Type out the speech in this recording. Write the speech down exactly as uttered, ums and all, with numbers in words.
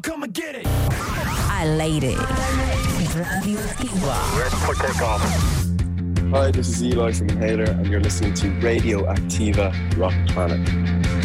Come and get it. Al aire. Radio Activa. For takeoff. Hi, this is Eli from Inhaler, and you're listening to Radio Activa Rock Planet.